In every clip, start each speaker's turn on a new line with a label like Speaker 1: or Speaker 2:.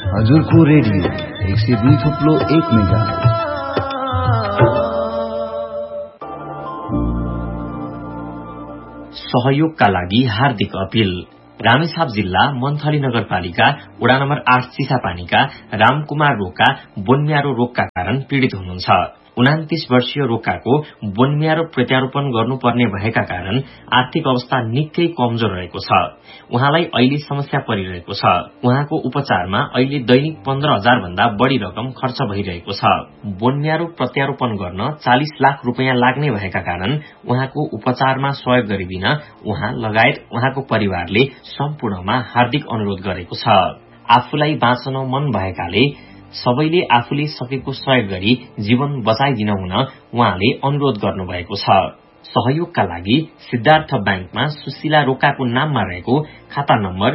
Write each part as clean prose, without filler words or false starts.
Speaker 1: हजुरको radio 102.1 megahertz.
Speaker 2: सहयोगका लागि हार्दिक अपील। रामेछाप जिल्ला मन्थली नगरपालिका वडा नम्बर 8 चिसापानीका रामकुमार रोका बोनम्यारो रोगका कारण पीड़ित हुनुहुन्छ। 29 वर्षीय रोकाको बोनम्यारो प्रत्यारोपण गर्नुपर्ने भएका कारण आर्थिक अवस्था निकै कमजोर रहेको छ। उहाँलाई अहिले समस्या परिरहेको छ। उहाँको उपचारमा अहिले दैनिक 15,000 भन्दा बढ़ी रकम खर्च भइरहेको छ। बोनम्यारो प्रत्यारोपण गर्न 40 लाख रुपियाँ लाग्ने भएका कारण उहाँको उपचारमा सहयोग गरिदिन उहाँ लगायत उहाँको परिवारले सम्पूर्णमा हार्दिक अनुरोध गरेको छ। आफूलाई बाँच्न मन भएकाले सबैले आफूले सकेको सहयोग गरी जीवन बचाइदिन हुन उहाँले अनुरोध गर्नुभएको छ। सहयोगका लागि सिद्धार्थ ब्याङ्कमा सुशीला रोकाको नाममा रहेको खाता नम्बर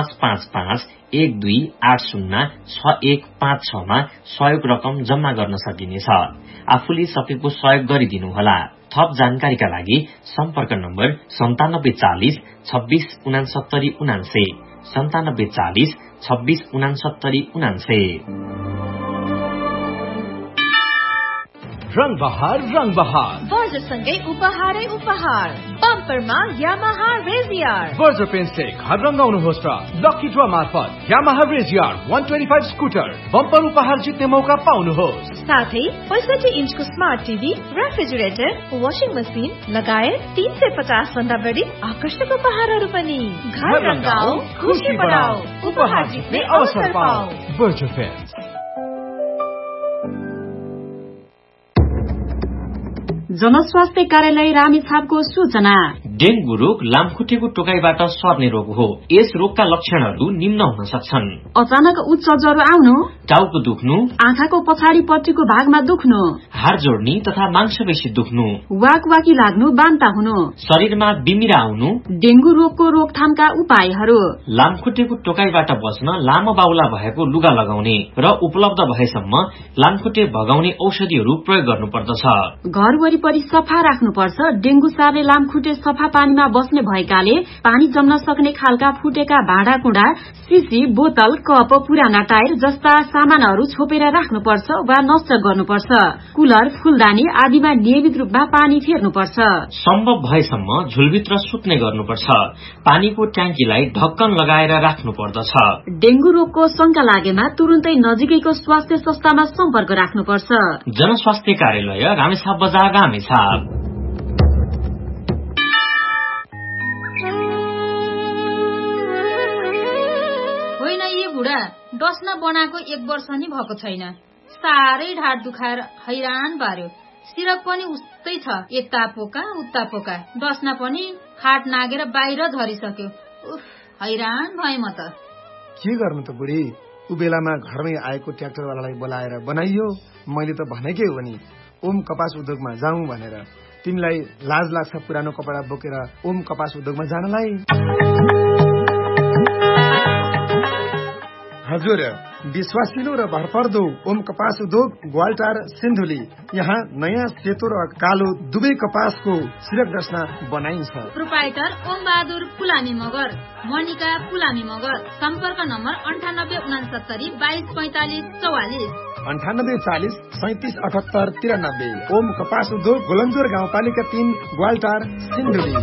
Speaker 2: 555-1280-6156 मा सहयोग रकम जम्मा गर्न सकिनेछ। आफूले सकेको सहयोग गरिदिनुहोला। थप जानकारीका लागि सम्पर्क नम्बर 9740 26 69 99 9740 26 69 99।
Speaker 3: रंग बहार
Speaker 4: वर्जसँगै उपहारै उपहार। बम्परमा यामाहा रेजियर
Speaker 3: वर्ज पेन्टले घर रंगाउनुहोस् र लकी ड्र मार्फत यामाहा रेजियर 125 स्कुटर बम्पर उपहार जित्ने मौका पाउनुहोस्।
Speaker 4: साथै 65 इन्चको smart TV, refrigerator, washing machine लगायत 350 भन्दा बढी आकर्षक उपहारहरू पनि। घर रंगाऊ, खुशी बढाऊ, उपहार जित्ने अवसर पाऊ।
Speaker 3: वर्ज पेन्ट।
Speaker 5: जनस्वास्थ्य कार्यालय रामेछापको सूचना।
Speaker 2: डेंगू रोग लामखुट्टेको टोकाइबाट सर्ने रोग हो। यस रोगका लक्षणहरू निम्न हुन सक्छन्।
Speaker 5: अचानक उच्च ज्वरो आउनु,
Speaker 2: टाउको दुख्नु,
Speaker 5: आँखाको पछाडि पट्टिको भागमा दुख्नु,
Speaker 2: हाड जोड्नी तथा मांसपेशी दुख्नु,
Speaker 5: वाकवाकी लाग्नु, बान्ता हुनु,
Speaker 2: शरीरमा बिमिरा आउनु।
Speaker 5: डेंगू रोगको रोकथामका उपायहरू:
Speaker 2: लामखुट्टेको टोकाइबाट बच्न लामो बाहुला भएको लुगा लगाउने र उपलब्ध भएसम्म लामखुट्टे भगाउने औषधिहरू प्रयोग गर्नुपर्दछ।
Speaker 5: घर वरिपरि सफा राख्नुपर्छ। डेंगू सार्ने लामखुट्टे सफा पानीमा बस्ने भएकाले पानी जम्न सक्ने खालका फुटेका भाँडाकुँडा, सिसी, बोतल, कप, पुराना टायर जस्ता सामानहरू छोपेर राख्नुपर्छ वा नष्ट गर्नुपर्छ। कुलर, फूलदानी आदिमा नियमित रूपमा पानी फेर्नुपर्छ।
Speaker 2: सम्भव भएसम्म झुलभित्र सुत्ने गर्नुपर्छ। पानीको ट्याङ्कीलाई ढक्कन लगाएर राख्नु पर्दछ।
Speaker 5: डेंगू रोगको शंका लागेमा तुरुन्तै नजिकैको स्वास्थ्य संस्थामा सम्पर्क राख्नुपर्छ।
Speaker 2: जनस्वास्थ्य कार्यालय रामेछाप बजार रामेछाप।
Speaker 6: होइन यी बुढा डस्न बनाएको 1 वर्ष नि भएको छैन। साह्रै ढाड दुखाएर हैरान पार्यो। सिरक पनि उस्तै छ, यता पोका उता पोका। डस्न पनि खाट नागेर बाहिर झरिसक्यो। उफ, हैरान भए म त।
Speaker 7: के गर्नु त बुढी, उ बेलामा घरमै आएको ट्र्याक्टरवालालाई बोलाएर बनाइयो। मैले त भनेकै हो नि ओम कपास उद्योगमा जाउँ भनेर। तिमीलाई लाज लाग्छ पुरानो कपडा बोकेर ओम कपास उद्योगमा जानलाई? हजुर, विश्वासिलो र भरपर्दो ओम कपास उद्योग ग्वालटार सिन्धुली। यहाँ नयाँ सेतो र कालो दुवै कपासको सिरक डस्ना बनाइन्छ।
Speaker 6: प्रोप्राइटर ओम बहादुर पुलामी मगर, मनिका पुलामी मगर। सम्पर्क नम्बर 9869 22 45 44
Speaker 7: 98 40 37 78 93। ओम कपास उद्योग गोलन्जोर गाउँपालिका 3 ग्वालटार सिन्धुली।